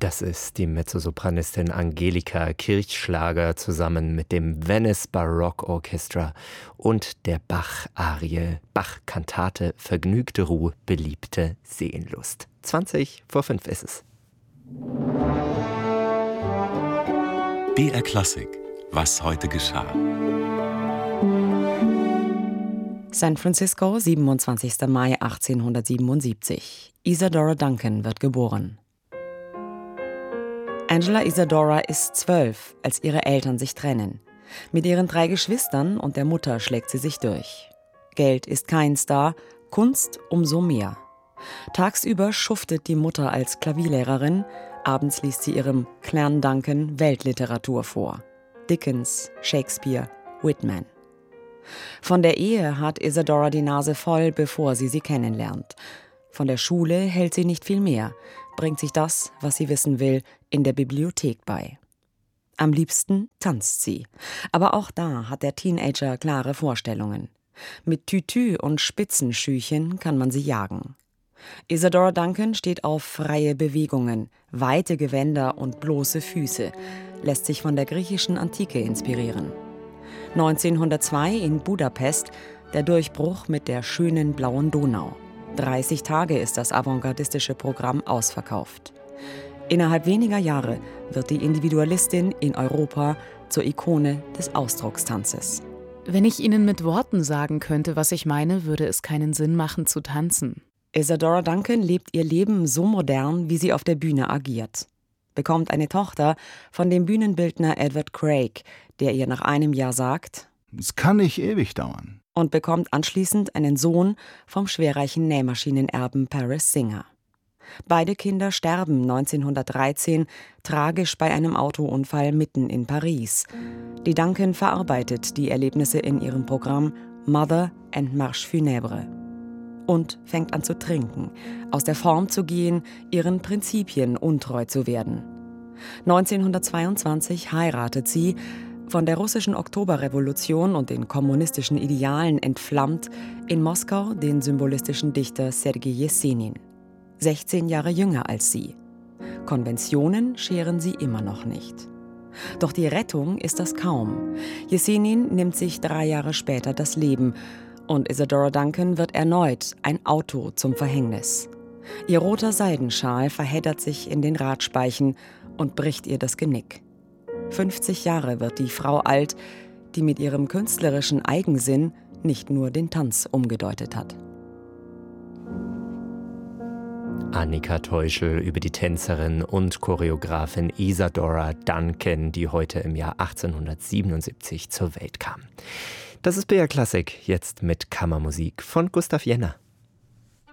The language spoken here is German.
Das ist die Mezzosopranistin Angelika Kirchschlager zusammen mit dem Venice Baroque Orchestra und der Bach-Arie, Bach-Kantate Vergnügte Ruhe, beliebte Seelenlust. 5:20 ist es. BR Klassik. Was heute geschah. San Francisco, 27. Mai 1877. Isadora Duncan wird geboren. Angela Isadora ist 12, als ihre Eltern sich trennen. Mit ihren 3 Geschwistern und der Mutter schlägt sie sich durch. Geld ist keins da, Kunst umso mehr. Tagsüber schuftet die Mutter als Klavierlehrerin, abends liest sie ihrem Clan Duncan Weltliteratur vor. Dickens, Shakespeare, Whitman. Von der Ehe hat Isadora die Nase voll, bevor sie kennenlernt. Von der Schule hält sie nicht viel mehr, bringt sich das, was sie wissen will, in der Bibliothek bei. Am liebsten tanzt sie. Aber auch da hat der Teenager klare Vorstellungen. Mit Tütü und Spitzenschüchen kann man sie jagen. Isadora Duncan steht auf freie Bewegungen, weite Gewänder und bloße Füße, lässt sich von der griechischen Antike inspirieren. 1902 in Budapest der Durchbruch mit der schönen blauen Donau. 30 Tage ist das avantgardistische Programm ausverkauft. Innerhalb weniger Jahre wird die Individualistin in Europa zur Ikone des Ausdruckstanzes. Wenn ich Ihnen mit Worten sagen könnte, was ich meine, würde es keinen Sinn machen zu tanzen. Isadora Duncan lebt ihr Leben so modern, wie sie auf der Bühne agiert. Bekommt eine Tochter von dem Bühnenbildner Edward Craig, der ihr nach einem Jahr sagt: Es kann nicht ewig dauern. Und bekommt anschließend einen Sohn vom schwerreichen Nähmaschinenerben Paris Singer. Beide Kinder sterben 1913 tragisch bei einem Autounfall mitten in Paris. Die Duncan verarbeitet die Erlebnisse in ihrem Programm Mother and Marche Funèbre. Und fängt an zu trinken, aus der Form zu gehen, ihren Prinzipien untreu zu werden. 1922 heiratet sie, von der russischen Oktoberrevolution und den kommunistischen Idealen entflammt, in Moskau den symbolistischen Dichter Sergei Jesenin. 16 Jahre jünger als sie. Konventionen scheren sie immer noch nicht. Doch die Rettung ist das kaum. Jesenin nimmt sich 3 Jahre später das Leben und Isadora Duncan wird erneut ein Auto zum Verhängnis. Ihr roter Seidenschal verheddert sich in den Radspeichen und bricht ihr das Genick. 50 Jahre wird die Frau alt, die mit ihrem künstlerischen Eigensinn nicht nur den Tanz umgedeutet hat. Annika Teuschel über die Tänzerin und Choreografin Isadora Duncan, die heute im Jahr 1877 zur Welt kam. Das ist BR Klassik, jetzt mit Kammermusik von Gustav Jenner.